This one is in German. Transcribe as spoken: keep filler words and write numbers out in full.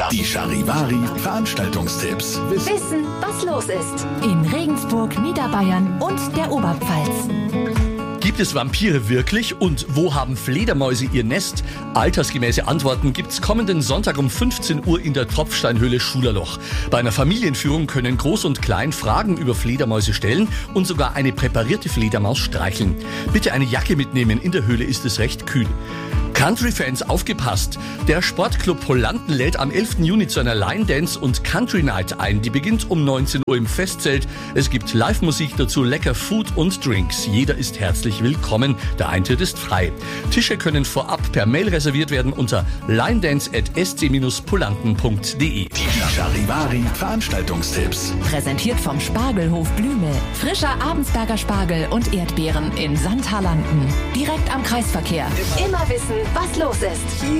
Die Charivari Veranstaltungstipps. Wissen, was los ist. In Regensburg, Niederbayern und der Oberpfalz. Gibt es Vampire wirklich und wo haben Fledermäuse ihr Nest? Altersgemäße Antworten gibt's kommenden Sonntag um fünfzehn Uhr in der Tropfsteinhöhle Schulerloch. Bei einer Familienführung können Groß und Klein Fragen über Fledermäuse stellen und sogar eine präparierte Fledermaus streicheln. Bitte eine Jacke mitnehmen, in der Höhle ist es recht kühl. Country-Fans aufgepasst! Der Sportclub Pollanten lädt am elften Juni zu einer Line Dance und Country Night ein. Die beginnt um neunzehn Uhr im Festzelt. Es gibt Live-Musik dazu, lecker Food und Drinks. Jeder ist herzlich willkommen. Der Eintritt ist frei. Tische können vorab per Mail reserviert werden unter linedance at s c pollanten punkt d e. Die Charivari Veranstaltungstipps. Präsentiert vom Spargelhof Blüme. Frischer Abendsberger Spargel und Erdbeeren in Sandhalanden. Direkt am Kreisverkehr. Immer wissen, was los ist.